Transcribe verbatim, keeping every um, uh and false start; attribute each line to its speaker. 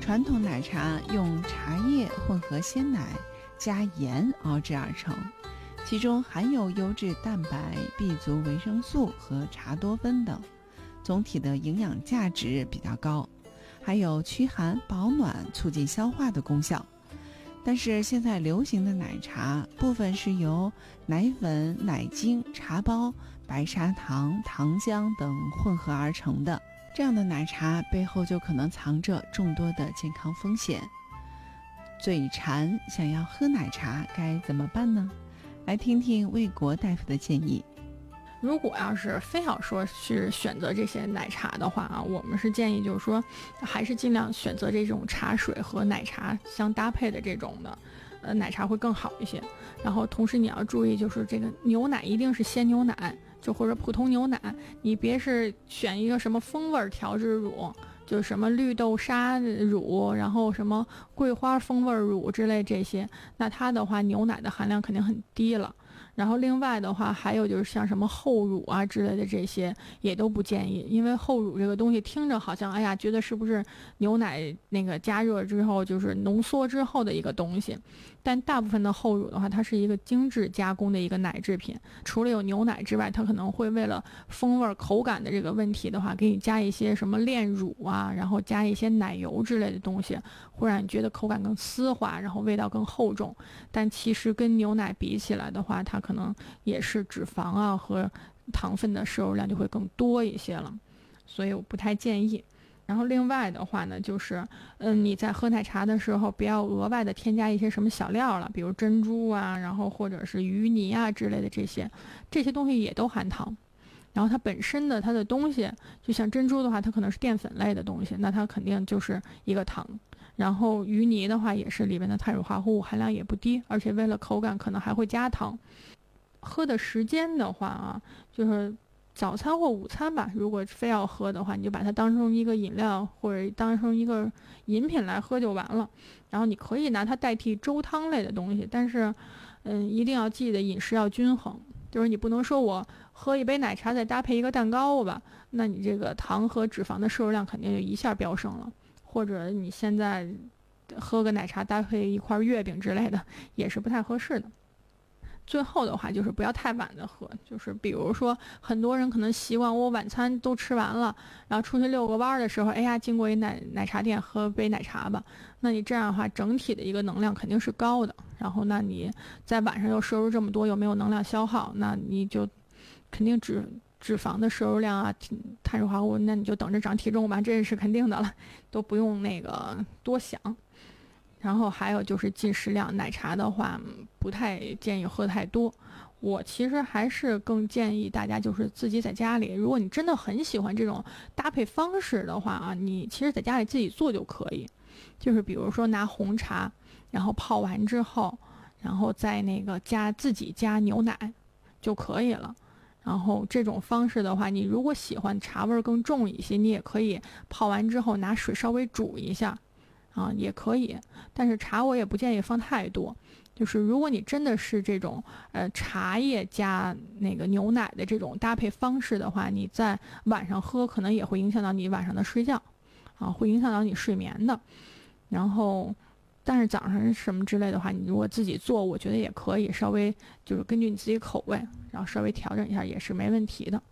Speaker 1: 传统奶茶用茶叶混合鲜奶加盐熬制而成，其中含有优质蛋白、B 族维生素和茶多酚等，总体的营养价值比较高，还有驱寒保暖、促进消化的功效。但是现在流行的奶茶部分是由奶粉、奶精、茶包、白砂糖、糖浆等混合而成的，这样的奶茶背后就可能藏着众多的健康风险。嘴馋想要喝奶茶该怎么办呢？来听听魏国大夫的建议。
Speaker 2: 如果要是非要说是选择这些奶茶的话啊，我们是建议就是说还是尽量选择这种茶水和奶茶相搭配的这种的，呃，奶茶会更好一些。然后同时你要注意，就是这个牛奶一定是鲜牛奶，就或者普通牛奶，你别是选一个什么风味调制乳，就什么绿豆沙乳，然后什么桂花风味乳之类这些，那它的话牛奶的含量肯定很低了。然后另外的话还有就是像什么厚乳啊之类的这些也都不建议，因为厚乳这个东西听着好像哎呀觉得是不是牛奶那个加热之后就是浓缩之后的一个东西，但大部分的厚乳的话它是一个精致加工的一个奶制品，除了有牛奶之外，它可能会为了风味口感的这个问题的话给你加一些什么炼乳啊，然后加一些奶油之类的东西，会让你觉得口感更丝滑，然后味道更厚重，但其实跟牛奶比起来的话，它可能也是脂肪啊和糖分的摄入量就会更多一些了，所以我不太建议。然后另外的话呢，就是嗯，你在喝奶茶的时候不要额外的添加一些什么小料了，比如珍珠啊，然后或者是芋泥啊之类的，这些这些东西也都含糖。然后它本身的它的东西，就像珍珠的话，它可能是淀粉类的东西，那它肯定就是一个糖。然后芋泥的话也是里面的碳水化合物含量也不低，而且为了口感可能还会加糖。喝的时间的话啊，就是早餐或午餐吧，如果非要喝的话，你就把它当成一个饮料或者当成一个饮品来喝就完了。然后你可以拿它代替粥汤类的东西，但是嗯，一定要记得饮食要均衡，就是你不能说我喝一杯奶茶再搭配一个蛋糕吧，那你这个糖和脂肪的摄入量肯定就一下飙升了。或者你现在喝个奶茶搭配一块月饼之类的也是不太合适的。最后的话就是不要太晚的喝，就是比如说很多人可能习惯我晚餐都吃完了，然后出去遛个弯的时候，哎呀经过一奶奶茶店喝杯奶茶吧，那你这样的话整体的一个能量肯定是高的，然后那你在晚上又摄入这么多又没有能量消耗，那你就肯定脂脂肪的摄入量啊，碳水化合物，那你就等着长体重吧，这是肯定的了，都不用那个多想。然后还有就是进食量，奶茶的话不太建议喝太多，我其实还是更建议大家就是自己在家里，如果你真的很喜欢这种搭配方式的话啊，你其实在家里自己做就可以，就是比如说拿红茶，然后泡完之后，然后再那个加自己加牛奶就可以了。然后这种方式的话，你如果喜欢茶味更重一些，你也可以泡完之后拿水稍微煮一下啊，也可以，但是茶我也不建议放太多。就是如果你真的是这种呃茶叶加那个牛奶的这种搭配方式的话，你在晚上喝可能也会影响到你晚上的睡觉啊，会影响到你睡眠的。然后但是早上什么之类的话，你如果自己做，我觉得也可以稍微就是根据你自己口味，然后稍微调整一下也是没问题的。